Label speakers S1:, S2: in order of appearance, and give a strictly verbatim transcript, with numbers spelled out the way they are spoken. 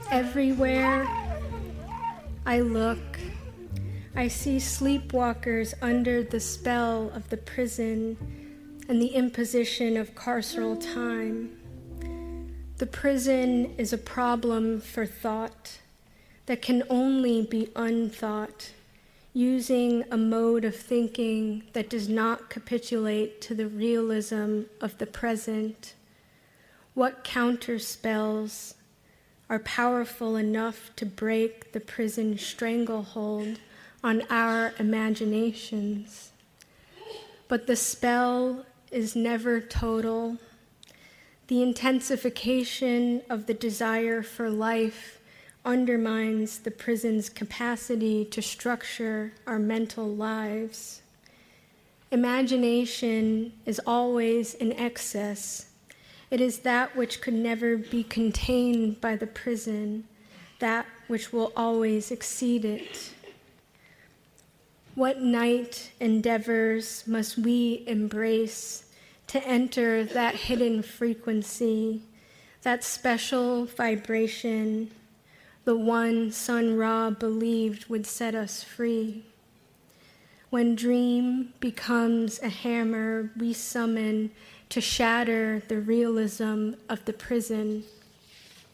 S1: Everywhere I look, I see sleepwalkers under the spell of the prison and the imposition of carceral time. The prison is a problem for thought that can only be unthought, using a mode of thinking that does not capitulate to the realism of the present. What counterspells are powerful enough to break the prison stranglehold on our imaginations? But the spell is never total. The intensification of the desire for life undermines the prison's capacity to structure our mental lives. Imagination is always in excess. It is that which could never be contained by the prison, that which will always exceed it. What night endeavors must we embrace to enter that hidden frequency, that special vibration, the one Sun Ra believed would set us free? When dream becomes a hammer we summon to shatter the realism of the prison,